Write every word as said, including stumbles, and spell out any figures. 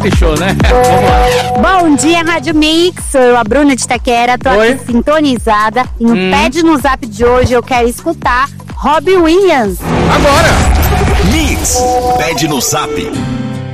Fechou, né? Vamos lá. Bom dia, Rádio Mix. Sou eu, a Bruna de Itaquera. Tô Oi. aqui sintonizada. E no hum. Pede no Zap de hoje eu quero escutar Robbie Williams. Agora! Mix, Pede no Zap.